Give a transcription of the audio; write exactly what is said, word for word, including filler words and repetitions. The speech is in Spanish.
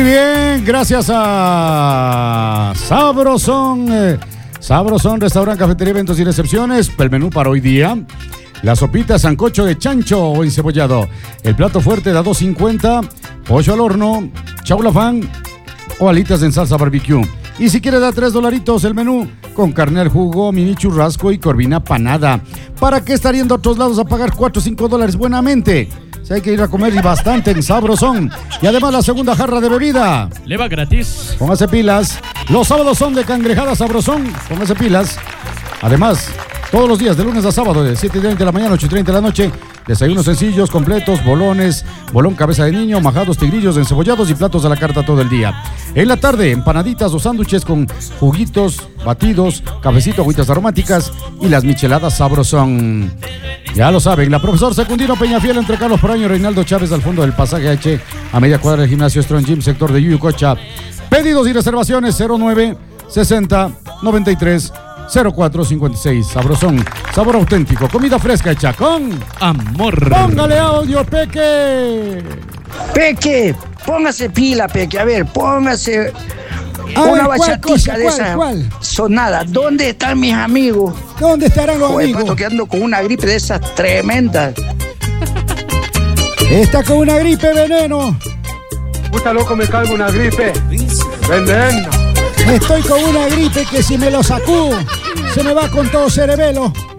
bien, gracias a Sabrosón. Eh, Sabrosón, restaurante, cafetería, eventos y recepciones. El menú para hoy día: la sopita sancocho de chancho o encebollado. El plato fuerte da dos cincuenta. Pollo al horno, chaulafán o alitas en salsa barbecue. Y si quiere da tres dolaritos el menú con carne al jugo, mini churrasco y corvina panada. ¿Para qué estar yendo a otros lados a pagar cuatro o cinco dólares buenamente? Si hay que ir a comer y bastante en Sabrosón. Y además la segunda jarra de bebida le va gratis. Póngase pilas. Los sábados son de cangrejada Sabrosón. Póngase pilas. Además, todos los días, de lunes a sábado, de siete y treinta de la mañana a ocho y treinta de la noche, desayunos sencillos, completos, bolones, bolón cabeza de niño, majados, tigrillos, encebollados y platos a la carta todo el día. En la tarde, empanaditas o sándwiches con juguitos, batidos, cafecito, agüitas aromáticas y las micheladas Sabrosón. Ya lo saben, la profesor Secundino Peñafiel entre Carlos Poraño y Reinaldo Chávez al fondo del pasaje H, a media cuadra del gimnasio Strong Gym, sector de Yuyucocha. Pedidos y reservaciones cero nueve sesenta noventa y tres cero cuatro cincuenta y seis. Sabrosón, sabor auténtico, comida fresca hecha con amor. Póngale audio, Peque. Peque, póngase pila, Peque. A ver, póngase a una ver, bachatica de ¿cuál, esa cuál? sonada. ¿Dónde están mis amigos? ¿Dónde estarán los Joder, amigos? pato, que ando con una gripe de esas tremendas. Está con una gripe veneno. Puta loco, me caigo una gripe. Veneno. Estoy con una gripe que si me lo sacudo, se me va con todo cerebelo.